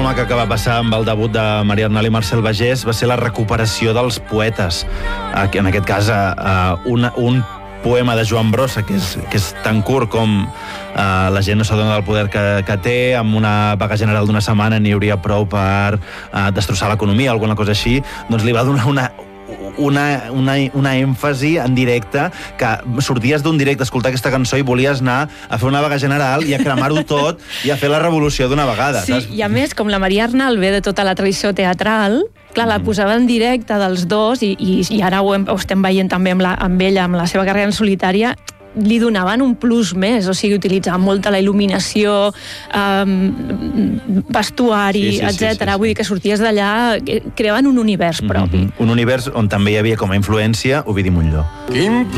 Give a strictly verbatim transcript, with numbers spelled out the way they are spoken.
maca que va passar amb el debut de Maria Arnal i Marcel Bagés va ser la recuperació dels poetes. En aquest cas, un, un poema de Joan Brossa, que és, que és tan curt com uh, la gent no s'adona del poder que, que té, amb una vaga general d'una setmana n'hi hauria prou per uh, destrossar l'economia, alguna cosa així, doncs li va donar una... Una, una, una èmfasi en directe, que sorties d'un directe a escoltar aquesta cançó i volies anar a fer una vaga general i a cremar-ho tot i a fer la revolució d'una vegada. Sí, saps? I a més, com la Maria Arnal ve de tota la tradició teatral, clar, la posava en directe dels dos i, i, i ara ho, hem, ho estem veient també amb, la, amb ella, amb la seva carrera en solitària, li donaven un plus més, o sigui, utilitzaven molta la il·luminació, um, vestuari, sí, sí, etcètera. Sí, sí, sí. Vull dir que sorties d'allà, creaven un univers propi. Mm-hmm. Un univers on també hi havia com a influència Ovidi Montllor. Quin